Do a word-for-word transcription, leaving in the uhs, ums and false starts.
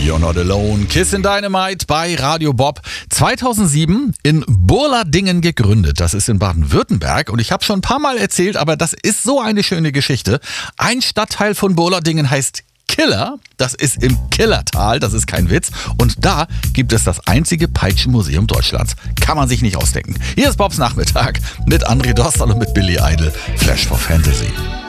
You're Not Alone, Kiss in Dynamite bei Radio Bob. zweitausendsieben in Burladingen gegründet. Das ist in Baden-Württemberg und ich habe schon ein paar Mal erzählt, aber das ist so eine schöne Geschichte. Ein Stadtteil von Burladingen heißt Killer. Das ist im Killertal, das ist kein Witz. Und da gibt es das einzige Peitschenmuseum Deutschlands. Kann man sich nicht ausdenken. Hier ist Bobs Nachmittag mit André Dostal und mit Billy Idol. Flash for Fantasy.